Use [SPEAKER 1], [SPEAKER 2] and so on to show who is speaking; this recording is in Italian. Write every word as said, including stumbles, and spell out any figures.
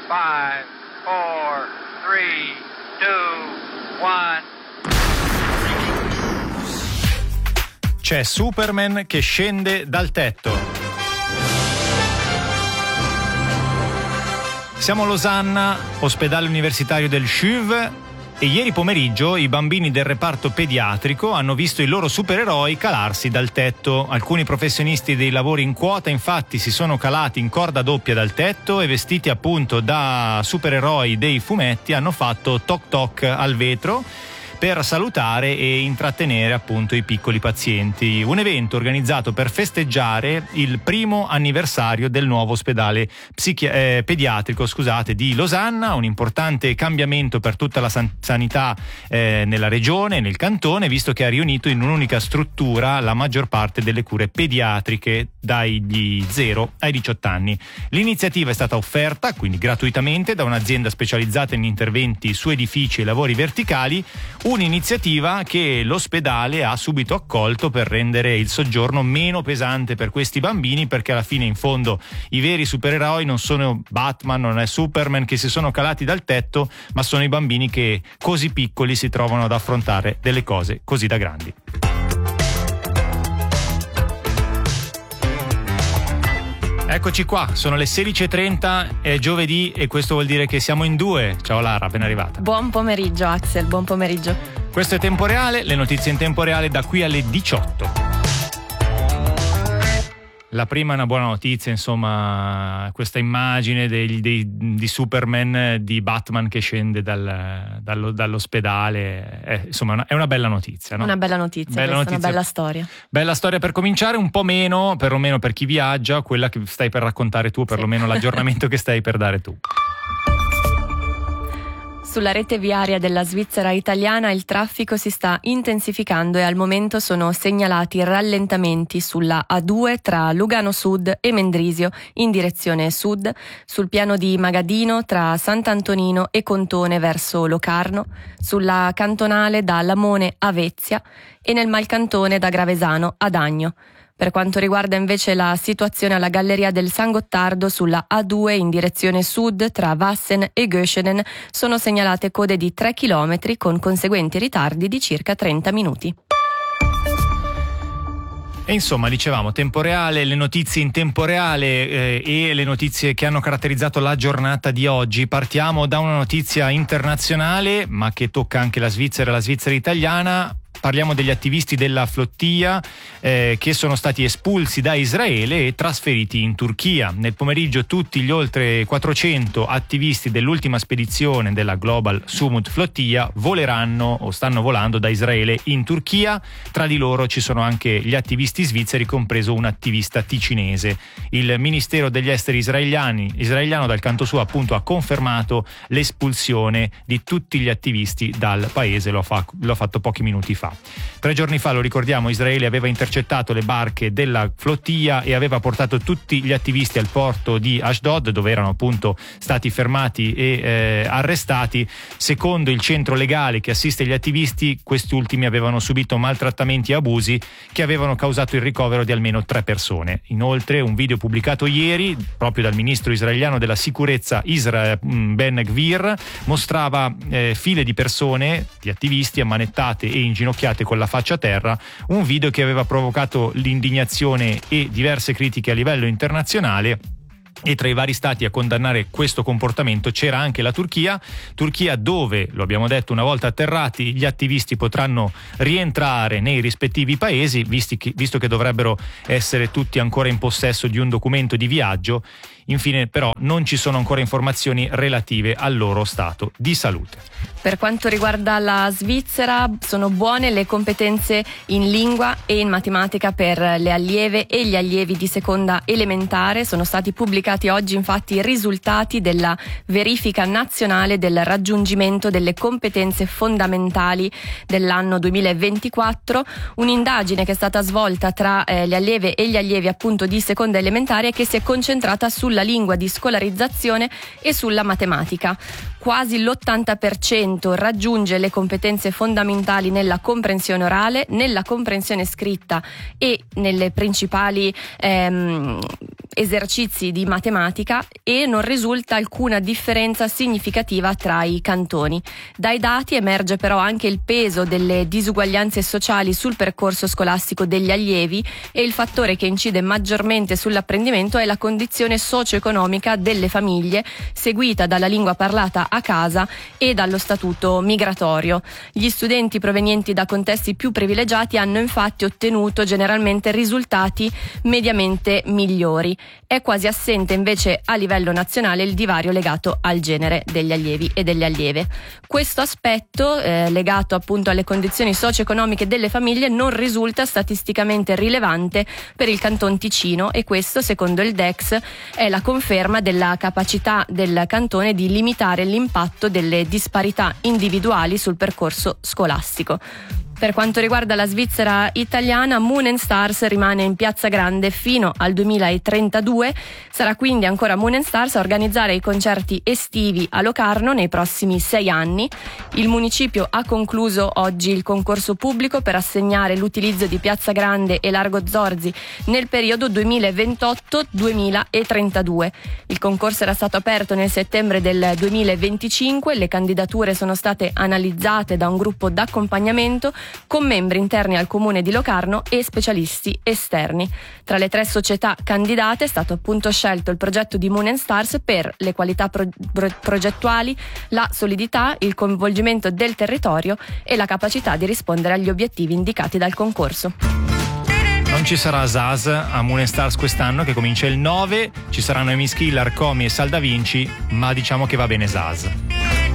[SPEAKER 1] five, four, three, two, one.
[SPEAKER 2] C'è Superman che scende dal tetto. Siamo a Losanna, ospedale universitario del C U V, e ieri pomeriggio i bambini del reparto pediatrico hanno visto i loro supereroi calarsi dal tetto. Alcuni professionisti dei lavori in quota infatti si sono calati in corda doppia dal tetto e, vestiti appunto da supereroi dei fumetti, hanno fatto toc toc al vetro per salutare e intrattenere appunto i piccoli pazienti. Un evento organizzato per festeggiare il primo anniversario del nuovo ospedale psichi- eh, pediatrico scusate, di Losanna, un importante cambiamento per tutta la san- sanità eh, nella regione, nel cantone, visto che ha riunito in un'unica struttura la maggior parte delle cure pediatriche dagli zero ai diciotto anni. L'iniziativa è stata offerta, quindi gratuitamente, da un'azienda specializzata in interventi su edifici e lavori verticali, un'iniziativa che l'ospedale ha subito accolto per rendere il soggiorno meno pesante per questi bambini, perché alla fine, in fondo, i veri supereroi non sono Batman, non è Superman che si sono calati dal tetto, ma sono i bambini che così piccoli si trovano ad affrontare delle cose così da grandi. Eccoci qua, sono le sedici e trenta, è giovedì e questo vuol dire che siamo in due. Ciao Lara, appena arrivata.
[SPEAKER 3] Buon pomeriggio Axel, buon pomeriggio.
[SPEAKER 2] Questo è Tempo Reale, le notizie in tempo reale da qui alle diciotto. La prima è una buona notizia, insomma, questa immagine dei, dei, di Superman, di Batman che scende dal, dallo, dall'ospedale, è, insomma, è una bella notizia, no?
[SPEAKER 3] Una bella notizia,
[SPEAKER 2] bella notizia,
[SPEAKER 3] una bella storia.
[SPEAKER 2] Bella storia per cominciare, un po' meno, perlomeno per chi viaggia, quella che stai per raccontare tu, perlomeno sì. L'aggiornamento che stai per dare tu.
[SPEAKER 3] Sulla rete viaria della Svizzera italiana il traffico si sta intensificando e al momento sono segnalati rallentamenti sulla A due tra Lugano Sud e Mendrisio in direzione sud, sul piano di Magadino tra Sant'Antonino e Contone verso Locarno, sulla cantonale da Lamone a Vezia e nel Malcantone da Gravesano ad Agno. Per quanto riguarda invece la situazione alla Galleria del San Gottardo sulla A due in direzione sud tra Vassen e Göschenen sono segnalate code di tre chilometri con conseguenti ritardi di circa trenta minuti.
[SPEAKER 2] E insomma, dicevamo, tempo reale, le notizie in tempo reale eh, e le notizie che hanno caratterizzato la giornata di oggi. Partiamo da una notizia internazionale, ma che tocca anche la Svizzera e la Svizzera italiana. Parliamo degli attivisti della flottia eh, che sono stati espulsi da Israele e trasferiti in Turchia. Nel pomeriggio tutti gli oltre quattrocento attivisti dell'ultima spedizione della Global Sumut Flotilla voleranno o stanno volando da Israele in Turchia. Tra di loro ci sono anche gli attivisti svizzeri, compreso un attivista ticinese. Il Ministero degli Esteri israeliani, israeliano dal canto suo appunto ha confermato l'espulsione di tutti gli attivisti dal paese, lo ha, fa, lo ha fatto pochi minuti fa. Tre giorni fa, lo ricordiamo, Israele aveva intercettato le barche della flottia e aveva portato tutti gli attivisti al porto di Ashdod, dove erano appunto stati fermati e eh, arrestati. Secondo il centro legale che assiste gli attivisti, questi ultimi avevano subito maltrattamenti e abusi che avevano causato il ricovero di almeno tre persone. Inoltre, un video pubblicato ieri proprio dal ministro israeliano della sicurezza Isra Ben Gvir mostrava eh, file di persone, di attivisti ammanettate e inginocchiate con la faccia a terra, un video che aveva provocato l'indignazione e diverse critiche a livello internazionale. E tra i vari stati a condannare questo comportamento c'era anche la Turchia, Turchia dove, lo abbiamo detto, una volta atterrati gli attivisti potranno rientrare nei rispettivi paesi, visti che, visto che dovrebbero essere tutti ancora in possesso di un documento di viaggio. Infine però non ci sono ancora informazioni relative al loro stato di salute.
[SPEAKER 3] Per quanto riguarda la Svizzera, sono buone le competenze in lingua e in matematica per le allieve e gli allievi di seconda elementare. Sono stati pubblicati oggi infatti i risultati della verifica nazionale del raggiungimento delle competenze fondamentali dell'anno duemilaventiquattro, un'indagine che è stata svolta tra eh, le allieve e gli allievi appunto di seconda elementare che si è concentrata sulla sulla lingua di scolarizzazione e sulla matematica. Quasi l'ottanta per cento raggiunge le competenze fondamentali nella comprensione orale, nella comprensione scritta e nelle principali ehm, esercizi di matematica, e non risulta alcuna differenza significativa tra i cantoni. Dai dati emerge però anche il peso delle disuguaglianze sociali sul percorso scolastico degli allievi, e il fattore che incide maggiormente sull'apprendimento è la condizione socio-economica delle famiglie, seguita dalla lingua parlata a casa e dallo statuto migratorio. Gli studenti provenienti da contesti più privilegiati hanno infatti ottenuto generalmente risultati mediamente migliori. È quasi assente invece a livello nazionale il divario legato al genere degli allievi e delle allieve. Questo aspetto, eh, legato appunto alle condizioni socio-economiche delle famiglie, non risulta statisticamente rilevante per il Canton Ticino, e questo, secondo il D E C S, è la conferma della capacità del cantone di limitare l'impatto delle disparità individuali sul percorso scolastico. Per quanto riguarda la Svizzera italiana, Moon and Stars rimane in Piazza Grande fino al duemilatrentadue. Sarà quindi ancora Moon and Stars a organizzare i concerti estivi a Locarno nei prossimi sei anni. Il municipio ha concluso oggi il concorso pubblico per assegnare l'utilizzo di Piazza Grande e Largo Zorzi nel periodo duemilaventotto duemilatrentadue. Il concorso era stato aperto nel settembre del duemilaventicinque. Le candidature sono state analizzate da un gruppo d'accompagnamento con membri interni al comune di Locarno e specialisti esterni. Tra le tre società candidate è stato appunto scelto il progetto di Moon and Stars per le qualità pro- pro- progettuali, la solidità, il coinvolgimento del territorio e la capacità di rispondere agli obiettivi indicati dal concorso.
[SPEAKER 2] Non ci sarà Zaz a Moon and Stars quest'anno, che comincia il nove, ci saranno Amy Skillar, Comi e Salda Vinci, ma diciamo che va bene Zaz.